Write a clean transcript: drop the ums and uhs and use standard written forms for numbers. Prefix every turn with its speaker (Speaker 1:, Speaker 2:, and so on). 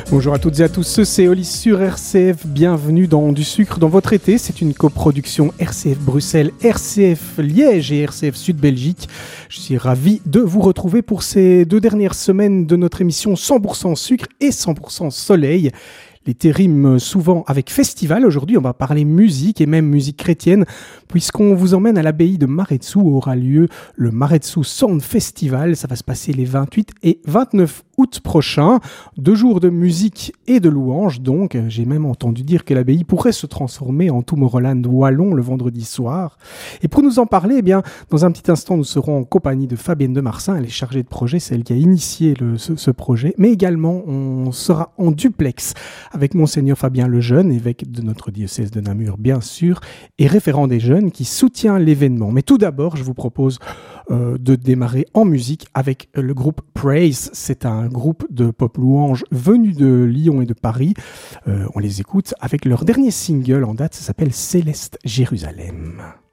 Speaker 1: Bonjour à toutes et à tous, c'est Oli sur RCF, bienvenue dans Du Sucre dans votre été. C'est une coproduction RCF Bruxelles, RCF Liège et RCF Sud Belgique. Je suis ravi de vous retrouver pour ces 2 dernières semaines de notre émission 100% sucre et 100% soleil. L'été rime souvent avec festival. Aujourd'hui, on va parler musique et même musique chrétienne, puisqu'on vous emmène à l'abbaye de Maretsu où aura lieu le Maretsu Sound Festival. Ça va se passer les 28 et 29 août prochains. 2 jours de musique et de louanges. Donc, j'ai même entendu dire que l'abbaye pourrait se transformer en Tomorrowland wallon le vendredi soir. Et pour nous en parler, eh bien, dans un petit instant, nous serons en compagnie de Fabienne de Marsin. Elle est chargée de projet, c'est elle qui a initié ce projet. Mais également, on sera en duplex avec Monseigneur Fabien Lejeune, évêque de notre diocèse de Namur, bien sûr, et référent des jeunes qui soutient l'événement. Mais tout d'abord, je vous propose de démarrer en musique avec le groupe Praise. C'est un groupe de pop louange venu de Lyon et de Paris. On les écoute avec leur dernier single en date, ça s'appelle Céleste Jérusalem.